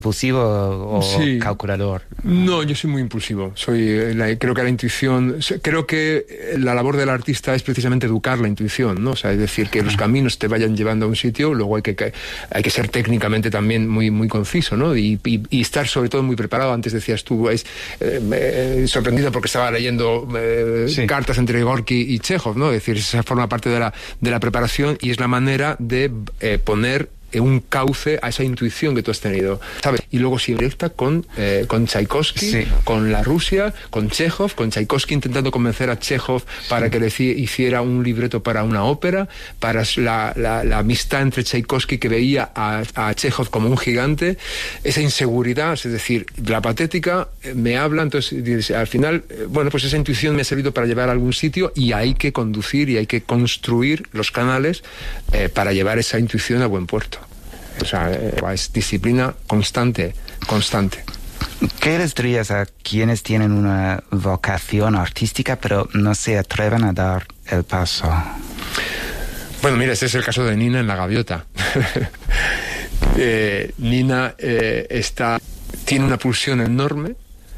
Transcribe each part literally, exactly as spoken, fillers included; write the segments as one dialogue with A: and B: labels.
A: ¿Impulsivo o
B: sí.
A: calculador?
B: No, yo soy muy impulsivo. Soy, la, creo que la intuición, creo que la labor del artista es precisamente educar la intuición, ¿no? O sea, es decir, que los caminos te vayan llevando a un sitio, luego hay que, que hay que ser técnicamente también muy, muy conciso, ¿no? Y, y, y estar sobre todo muy preparado. Antes decías tú, es eh, eh, sorprendido porque estaba leyendo eh, sí. cartas entre Gorky y Chekhov, ¿no? Es decir, esa forma parte de la, de la preparación y es la manera de eh, poner un cauce a esa intuición que tú has tenido, ¿sabes? Y luego si directa con, eh, con Tchaikovsky, sí. con la Rusia, con Chekhov, con Tchaikovsky intentando convencer a Chekhov para sí. que le hiciera un libreto para una ópera, para la, la, la amistad entre Tchaikovsky que veía a, a Chekhov como un gigante, esa inseguridad, es decir, la patética me habla, entonces al final, bueno, pues esa intuición me ha servido para llevar a algún sitio y hay que conducir y hay que construir los canales eh, para llevar esa intuición a buen puerto. O sea, es disciplina constante, constante.
A: ¿Qué les dirías a quienes tienen una vocación artística pero no se atreven a dar el paso?
B: Bueno, mira, este es el caso de Nina en La Gaviota. eh, Nina eh, está, tiene una pulsión enorme.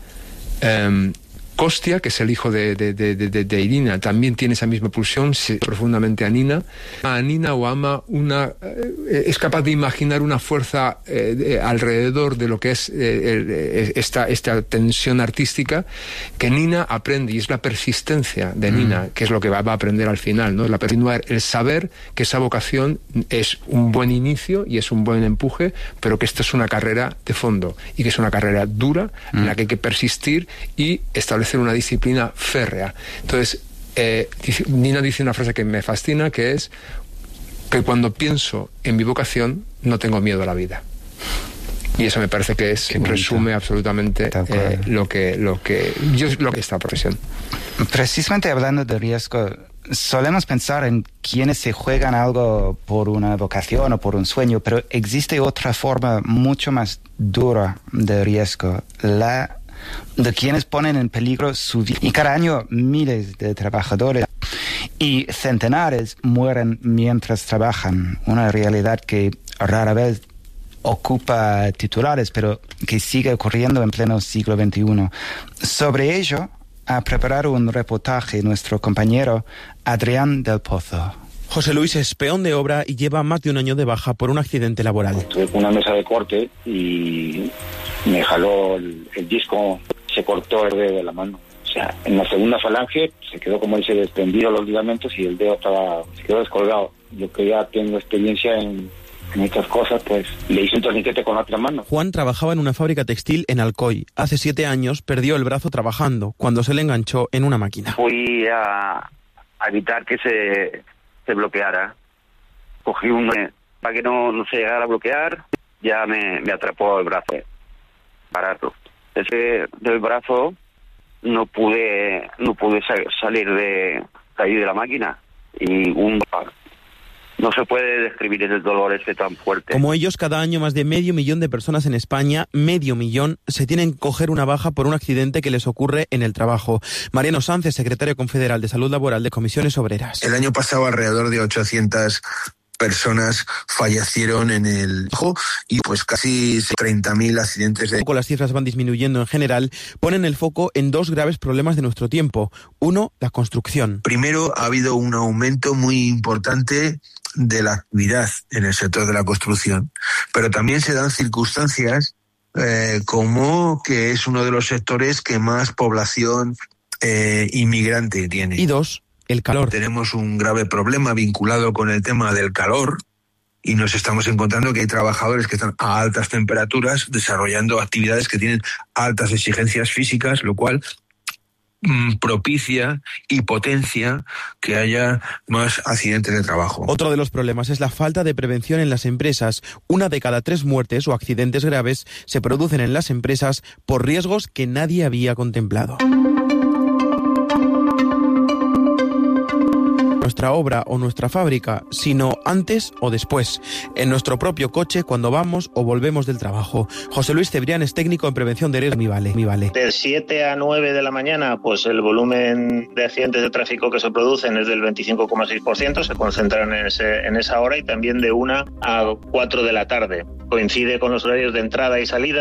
B: Eh, Kostia, que es el hijo de, de, de, de, de Irina, también tiene esa misma pulsión, se profundamente a Nina. A Nina o ama una, eh, es capaz de imaginar una fuerza eh, de, alrededor de lo que es eh, esta, esta tensión artística que Nina aprende, y es la persistencia de mm. Nina, que es lo que va, va a aprender al final, ¿no? La continuar, el saber que esa vocación es un buen inicio y es un buen empuje, pero que esta es una carrera de fondo y que es una carrera dura mm. en la que hay que persistir y establecer una disciplina férrea. Entonces, eh, Nina dice una frase que me fascina, que es que cuando pienso en mi vocación no tengo miedo a la vida. Y eso me parece que es resume absolutamente eh, lo que lo que yo lo que esta profesión.
A: Precisamente hablando de riesgo, solemos pensar en quienes se juegan algo por una vocación o por un sueño, pero existe otra forma mucho más dura de riesgo, la de quienes ponen en peligro su vida. Y cada año miles de trabajadores y centenares mueren mientras trabajan, una realidad que rara vez ocupa titulares, pero que sigue ocurriendo en pleno siglo veintiuno. Sobre ello ha preparado un reportaje nuestro compañero Adrián del Pozo.
C: José Luis es peón de obra y lleva más de un año de baja por un accidente laboral.
D: Estuve con una mesa de corte y me jaló el, el disco, se cortó el dedo de la mano. O sea, en la segunda falange se quedó, como dice, desprendido los ligamentos y el dedo estaba, se quedó descolgado. Yo que ya tengo experiencia en, en estas cosas, pues le hice un torniquete con la otra mano.
C: Juan trabajaba en una fábrica textil en Alcoy. Hace siete años perdió el brazo trabajando cuando se le enganchó en una máquina.
E: Fui a, a evitar que se... se bloqueara. Cogí un... para que no, no se llegara a bloquear, ya me, me atrapó el brazo. Pararlo. Ese del brazo no pude no pude salir de ahí de la máquina. Y un... no se puede describir el dolor este tan fuerte.
C: Como ellos, cada año más de medio millón de personas en España, medio millón, se tienen que coger una baja por un accidente que les ocurre en el trabajo. Mariano Sánchez, secretario confederal de Salud Laboral de Comisiones Obreras.
F: El año pasado alrededor de ochocientas personas fallecieron en el y pues casi treinta mil accidentes de...
C: Las cifras van disminuyendo en general, ponen el foco en dos graves problemas de nuestro tiempo. Uno, la construcción.
F: Primero, ha habido un aumento muy importante de la actividad en el sector de la construcción, pero también se dan circunstancias eh, como que es uno de los sectores que más población eh, inmigrante tiene.
C: Y dos, el calor.
F: Tenemos un grave problema vinculado con el tema del calor y nos estamos encontrando que hay trabajadores que están a altas temperaturas desarrollando actividades que tienen altas exigencias físicas, lo cual mm, propicia y potencia que haya más accidentes de trabajo.
C: Otro de los problemas es la falta de prevención en las empresas. Una de cada tres muertes o accidentes graves se producen en las empresas por riesgos que nadie había contemplado. Nuestra obra o nuestra fábrica, sino antes o después, en nuestro propio coche cuando vamos o volvemos del trabajo. José Luis Cebrián es técnico en prevención de riesgos. Mi vale, mi vale.
G: De siete a nueve de la mañana, pues el volumen de accidentes de tráfico que se producen es del veinticinco coma seis por ciento, se concentran en, ese, en esa hora, y también de una a cuatro de la tarde. Coincide con los horarios de entrada y salida.